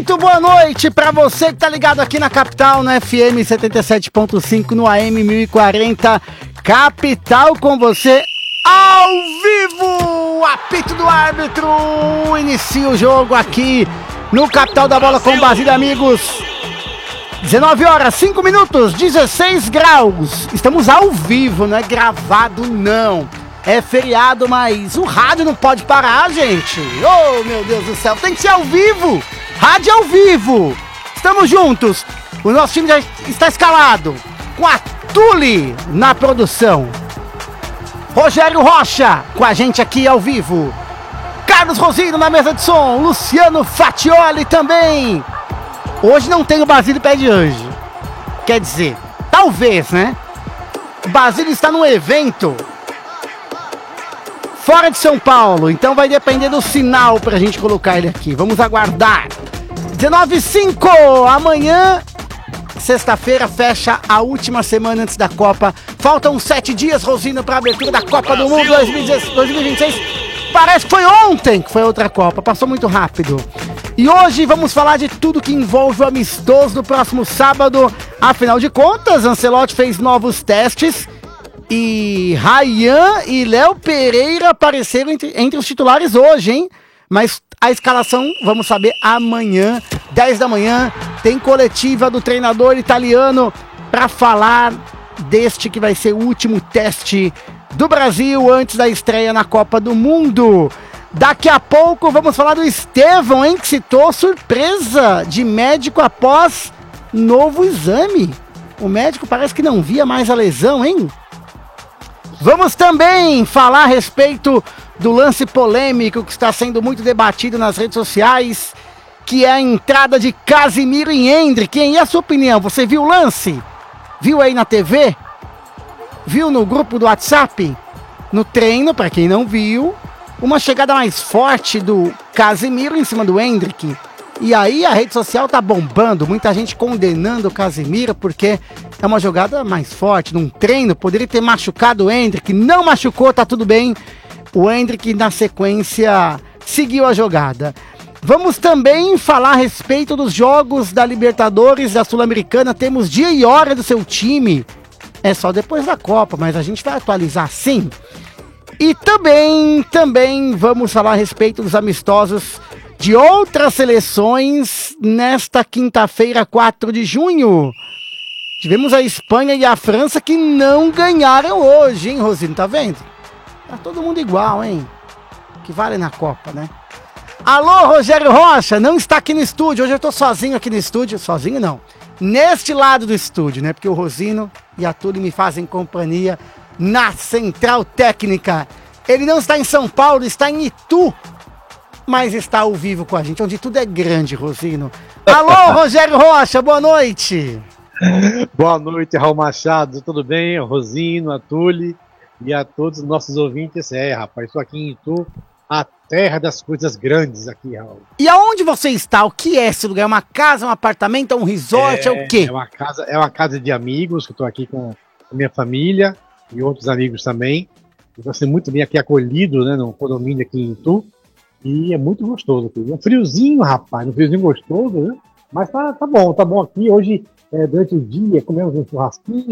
Muito boa noite pra você que tá ligado aqui na Capital, no FM 77.5, no AM 1040. Capital com você ao vivo. Apito do árbitro. Inicia o jogo aqui no Capital da Bola com Basílio, amigos. 19 horas, 5 minutos, 16 graus. Estamos ao vivo, não é gravado não. É feriado, mas o rádio não pode parar, gente. Oh, meu Deus do céu, tem que ser ao vivo. Rádio ao vivo. Estamos juntos. O nosso time já está escalado. Com a Tule na produção. Rogério Rocha com a gente aqui ao vivo. Carlos Rosino na mesa de som. Luciano Fatioli também. Hoje não tem o Basílio Pé de Anjo. Quer dizer, talvez, né? O Basílio está num evento fora de São Paulo, então vai depender do sinal pra gente colocar ele aqui. Vamos aguardar. 19h05, amanhã, sexta-feira, fecha a última semana antes da Copa. Faltam 7 dias, Rosino, pra abertura da Copa do Mundo 2026. Parece que foi ontem que foi outra Copa, passou muito rápido. E hoje vamos falar de tudo que envolve o amistoso do próximo sábado. Afinal de contas, Ancelotti fez novos testes e Ryan e Léo Pereira apareceram entre os titulares hoje, hein? Mas a escalação vamos saber amanhã, 10 da manhã, tem coletiva do treinador italiano para falar deste que vai ser o último teste do Brasil antes da estreia na Copa do Mundo. Daqui a pouco vamos falar do Estevão, hein? Que citou surpresa de médico após novo exame. O médico parece que não via mais a lesão, hein? Vamos também falar a respeito do lance polêmico que está sendo muito debatido nas redes sociais, que é a entrada de Casimiro em Endrick. E a sua opinião? Você viu o lance? Viu aí na TV? Viu no grupo do WhatsApp? No treino, para quem não viu, uma chegada mais forte do Casimiro em cima do Endrick. E aí a rede social tá bombando, muita gente condenando o Casimiro porque é uma jogada mais forte, num treino, poderia ter machucado o Endrick, não machucou, tá tudo bem. O Endrick na sequência seguiu a jogada. Vamos também falar a respeito dos jogos da Libertadores, da Sul-Americana, temos dia e hora do seu time. É só depois da Copa, mas a gente vai atualizar sim. E também vamos falar a respeito dos amistosos de outras seleções nesta quinta-feira, 4 de junho. Tivemos a Espanha e a França que não ganharam hoje, hein, Rosino? Tá vendo? Tá todo mundo igual, hein? Que vale na Copa, né? Alô, Rogério Rocha, não está aqui no estúdio. Hoje eu tô sozinho aqui no estúdio. Sozinho não. Neste lado do estúdio, né? Porque o Rosino e a Tule me fazem companhia na Central Técnica. Ele não está em São Paulo, está em Itu, mas está ao vivo com a gente, onde tudo é grande, Rosino. Alô, Rogério Rocha, boa noite. Boa noite, Raul Machado, tudo bem? Rosino, a Tule e a todos os nossos ouvintes. Rapaz, estou aqui em Itu, a terra das coisas grandes aqui, Raul. E aonde você está? O que é esse lugar? É uma casa, um apartamento, um resort, é o quê? É uma casa de amigos, que eu estou aqui com a minha família e outros amigos também. Estou sendo muito bem aqui acolhido, né, no condomínio aqui em Itu. E é muito gostoso aqui. É um friozinho, rapaz, um friozinho gostoso, né? Mas tá bom aqui. Hoje, durante o dia, comemos um churrasquinho,